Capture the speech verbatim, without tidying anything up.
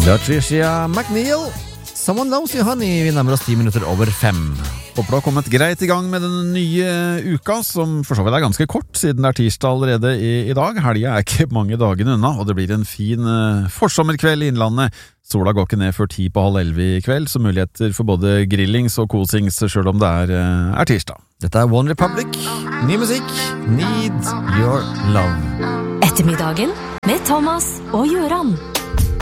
Latricia McNeil, Someone Loves You Honey. Vi nærmer oss ti minutter over fem. Håper du har kommet greit i gang med den nye uka, som for så vidt er ganske kort, siden det er tirsdag allerede i, i dag. Helga er ikke mange dagene unna, og det blir en fin uh, forsommerkveld i innlandet. Sola går ikke ned før ti på halv elleve i kveld, så muligheter for både grillings og kosings, selv om det er, uh, er tirsdag. Dette er One Republic, ny musikk, Need Your Love. Ettermiddagen med Thomas og Jøran.